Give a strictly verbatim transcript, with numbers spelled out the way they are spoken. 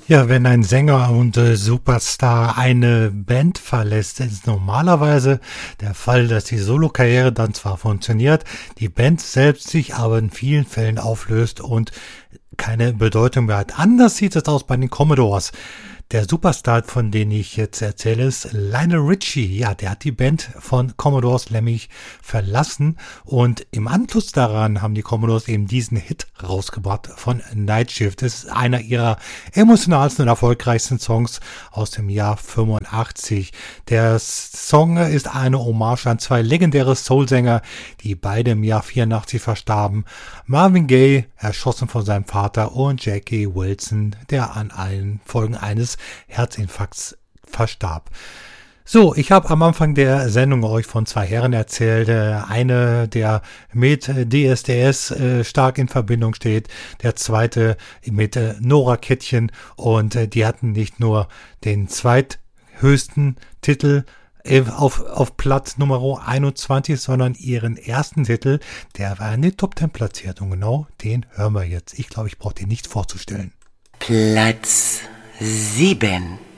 Ja, wenn ein Sänger und äh, Superstar eine Band verlässt, ist normalerweise der Fall, dass die Solokarriere dann zwar funktioniert, die Band selbst sich aber in vielen Fällen auflöst und keine Bedeutung mehr hat. Anders sieht es aus bei den Commodores. Der Superstar, von dem ich jetzt erzähle, ist Lionel Richie. Ja, der hat die Band von Commodores nämlich verlassen und im Anschluss daran haben die Commodores eben diesen Hit rausgebracht von Night Shift. Das ist einer ihrer emotionalsten und erfolgreichsten Songs aus dem Jahr fünfundachtzig. Der Song ist eine Hommage an zwei legendäre Soulsänger, die beide im Jahr vierundachtzig verstarben. Marvin Gaye, erschossen von seinem Vater, und Jackie Wilson, der an allen Folgen eines Herzinfarkts verstarb. So, ich habe am Anfang der Sendung euch von zwei Herren erzählt. Eine, der mit D S D S äh, stark in Verbindung steht, der zweite mit äh, Nora Kettchen, und äh, die hatten nicht nur den zweithöchsten Titel auf, auf Platz Nummer einundzwanzig, sondern ihren ersten Titel, der war in den Top Ten platziert, und genau den hören wir jetzt. Ich glaube, ich brauche den nicht vorzustellen. Platz sieben.